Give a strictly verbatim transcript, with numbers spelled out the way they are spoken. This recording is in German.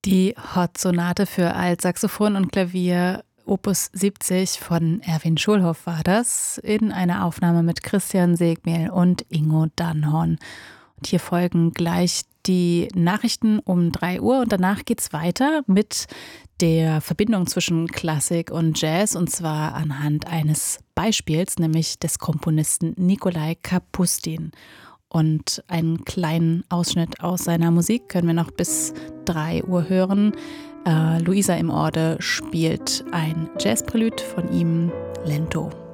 Die Hot-Sonate für Altsaxophon und Klavier Opus siebzig von Erwin Schulhoff war das, in einer Aufnahme mit Christian Segmehl und Ingo Dannhorn. Und hier folgen gleich die Nachrichten um drei Uhr und danach geht's weiter mit der Verbindung zwischen Klassik und Jazz, und zwar anhand eines Beispiels, nämlich des Komponisten Nikolai Kapustin. Und einen kleinen Ausschnitt aus seiner Musik können wir noch bis drei Uhr hören. Äh, Luisa im Orde spielt ein Jazzprelüt von ihm, Lento.